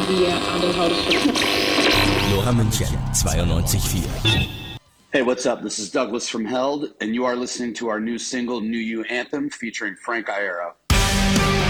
die Adelhaus. Nora München, 92.4. Hey, what's up? This is Douglas from Held, and you are listening to our new single, New You Anthem, featuring Frank Iero.